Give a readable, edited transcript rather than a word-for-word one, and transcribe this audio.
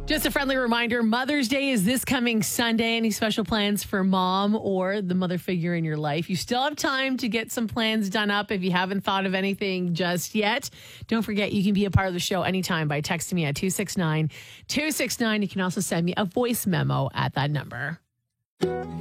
Just a friendly reminder, Mother's Day is this coming Sunday. Any special plans for mom or the mother figure in your life? You still have time to get some plans done up if you haven't thought of anything just yet. Don't forget, you can be a part of the show anytime by texting me at 269-269. You can also send me a voice memo at that number.